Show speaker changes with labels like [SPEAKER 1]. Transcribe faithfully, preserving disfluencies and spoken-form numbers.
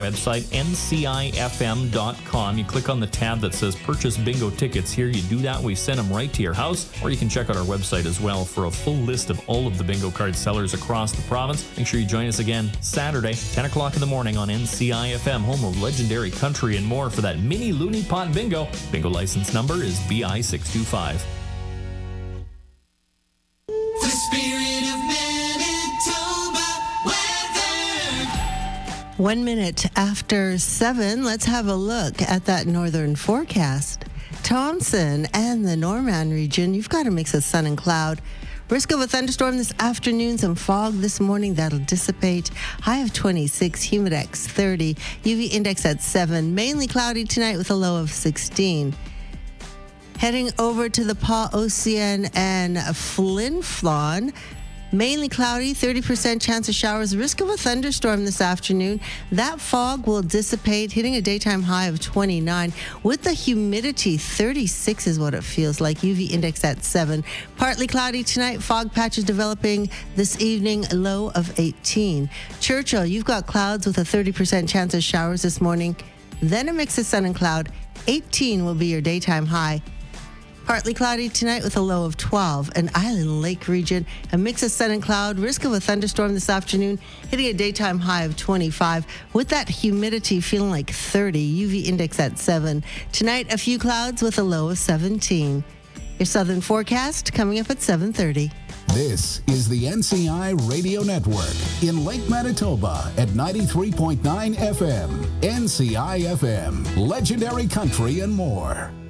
[SPEAKER 1] Website N C I F M dot com. You click on the tab that says Purchase Bingo Tickets. Here you do that. We send them right to your house, or you can check out our website as well for a full list of all of the bingo card sellers across the province. Make sure you join us again Saturday, ten o'clock in the morning on N C I F M, home of legendary country and more, for that mini Looney Pot Bingo. Bingo license number is B I six two five.
[SPEAKER 2] The spirit of Manitoba weather.
[SPEAKER 3] One minute after seven, let's have a look at that northern forecast. Thompson and the Norman region, you've got a mix of sun and cloud. Risk of a thunderstorm this afternoon, some fog this morning that'll dissipate. High of twenty-six, humidex thirty, U V index at seven. Mainly cloudy tonight with a low of sixteen. Heading over to the Pas-Océan and Flin Flon. Mainly cloudy, thirty percent chance of showers. Risk of a thunderstorm this afternoon. That fog will dissipate, hitting a daytime high of twenty-nine. With the humidity, thirty-six is what it feels like. U V index at seven. Partly cloudy tonight. Fog patches developing this evening. Low of eighteen. Churchill, you've got clouds with a thirty percent chance of showers this morning. Then a mix of sun and cloud. eighteen will be your daytime high. Partly cloudy tonight with a low of twelve. An Island Lake region, a mix of sun and cloud. Risk of a thunderstorm this afternoon, hitting a daytime high of twenty-five. With that humidity feeling like thirty. U V index at seven. Tonight, a few clouds with a low of seventeen. Your southern forecast coming up at seven thirty.
[SPEAKER 4] This is the N C I Radio Network in Lake Manitoba at ninety-three point nine F M. N C I F M, legendary country and more.